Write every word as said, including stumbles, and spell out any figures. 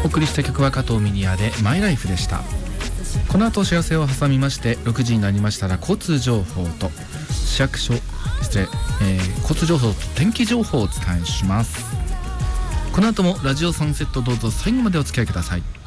お送りした曲は加藤ミニアでマイライフでした。この後お知らせを挟みましてろくじになりましたら交通情報と市役所失礼、えー、交通情報と天気情報をお伝えします。この後もラジオサンセットどうぞ最後までお付き合いください。